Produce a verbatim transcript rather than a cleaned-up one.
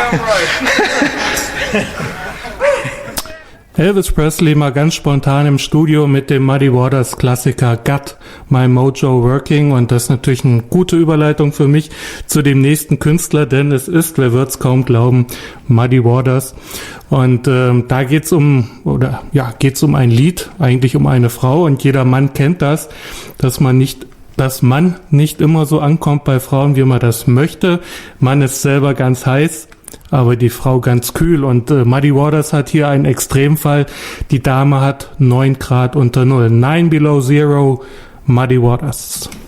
Elvis Presley mal ganz spontan im Studio mit dem Muddy Waters Klassiker Got My Mojo Working, und das ist natürlich eine gute Überleitung für mich zu dem nächsten Künstler, denn es ist, wer wird's kaum glauben, Muddy Waters, und ähm, da geht's um, oder ja, geht's um ein Lied, eigentlich um eine Frau, und jeder Mann kennt das, dass man nicht dass man nicht immer so ankommt bei Frauen, wie man das möchte. Man ist selber ganz heiß, aber die Frau ganz kühl, und äh, Muddy Waters hat hier einen Extremfall. Die Dame hat neun Grad unter Null. Nine below zero, Muddy Waters.